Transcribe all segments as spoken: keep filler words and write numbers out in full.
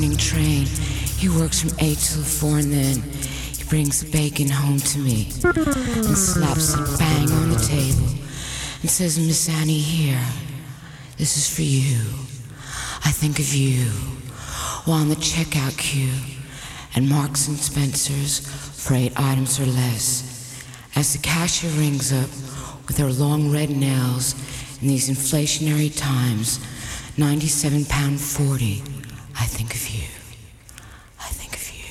morning train. He works from eight till four and then he brings the bacon home to me and slaps it bang on the table and says, Miss Annie, here, this is for you. I think of you while on the checkout queue at Marks and Spencer's for eight items or less. As the cashier rings up with her long red nails in these inflationary times, ninety-seven pounds forty, I think of you. I think of you.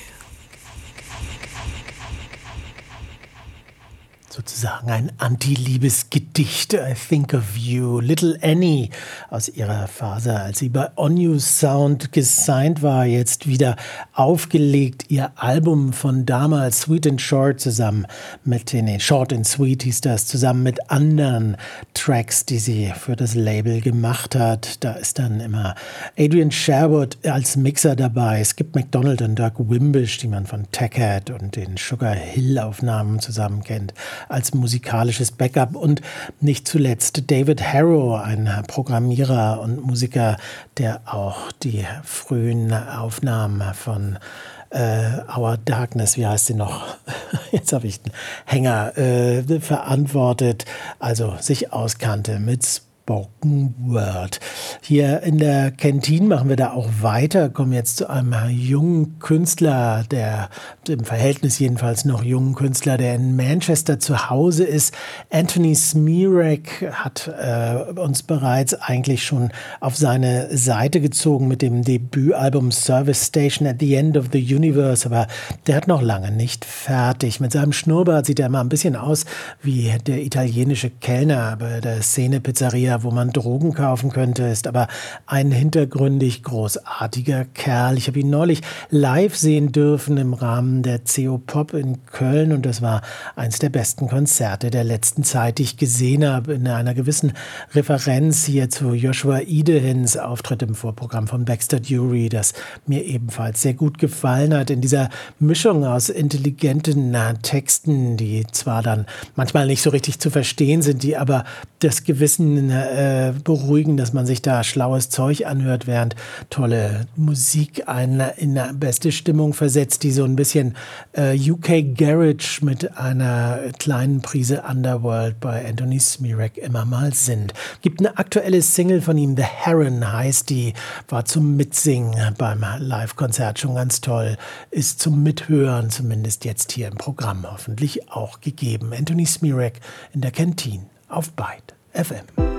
Sozusagen ein Anti-Liebesgedicht. I think of you. Little Annie aus ihrer Phase, als sie bei On You Sound gesigned war, jetzt wieder aufgelegt. Ihr Album von damals, Sweet and Short, zusammen mit, nee, Short and Sweet hieß das, zusammen mit anderen Tracks, die sie für das Label gemacht hat. Da ist dann immer Adrian Sherwood als Mixer dabei. Es gibt MacDonald und Doug Wimbish, die man von Taggart und den Sugar Hill Aufnahmen zusammen kennt, als musikalisches Backup. Und nicht zuletzt David Harrow, ein Programmierer und Musiker, der auch die frühen Aufnahmen von äh, Our Darkness, wie heißt sie noch? Jetzt habe ich den Hänger äh, verantwortet, also sich auskannte mit Spoken Word. Hier in der Kantine machen wir da auch weiter, kommen jetzt zu einem jungen Künstler, der im Verhältnis jedenfalls noch jungen Künstler, der in Manchester zu Hause ist. Anthony Smirek hat äh, uns bereits eigentlich schon auf seine Seite gezogen mit dem Debütalbum Service Station at the End of the Universe, aber der hat noch lange nicht fertig. Mit seinem Schnurrbart sieht er immer ein bisschen aus wie der italienische Kellner bei der Szene Pizzeria, wo man Drogen kaufen könnte, ist aber ein hintergründig großartiger Kerl. Ich habe ihn neulich live sehen dürfen im Rahmen der C O Pop in Köln und das war eines der besten Konzerte der letzten Zeit, die ich gesehen habe, in einer gewissen Referenz hier zu Joshua Idehins Auftritt im Vorprogramm von Baxter Dury, das mir ebenfalls sehr gut gefallen hat. In dieser Mischung aus intelligenten Texten, die zwar dann manchmal nicht so richtig zu verstehen sind, die aber das Gewissen äh, beruhigen, dass man sich da schlaues Zeug anhört, während tolle Musik einen in eine beste Stimmung versetzt, die so ein bisschen äh, U K Garage mit einer kleinen Prise Underworld bei Anthony Smirek immer mal sind. Gibt eine aktuelle Single von ihm, The Heron heißt die, war zum Mitsingen beim Live-Konzert schon ganz toll, ist zum Mithören zumindest jetzt hier im Programm hoffentlich auch gegeben. Anthony Smirek in der Kantine auf Byte F M.